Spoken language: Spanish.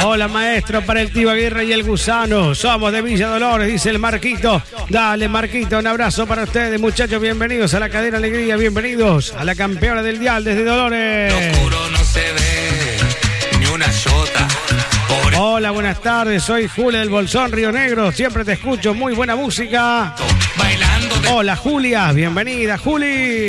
Hola, maestro, para el tío Aguirre y el gusano. Somos de Villa Dolores, dice el Marquito. Dale, Marquito, un abrazo para ustedes, muchachos. Bienvenidos a la cadena Alegría. Bienvenidos a la campeona del dial desde Dolores. Lo oscuro no se ve ni una jota. Hola, buenas tardes. Soy Julia del Bolsón, Río Negro. Siempre te escucho. Muy buena música. Bailando. Hola, Julia. Bienvenida, Juli.